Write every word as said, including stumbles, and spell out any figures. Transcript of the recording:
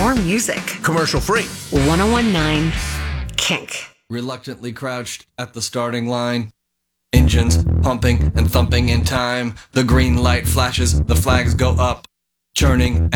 more music. Commercial free. ten nineteen Kink. Reluctantly crouched at the starting line. Engines pumping and thumping in time. The green light flashes, the flags go up. Churning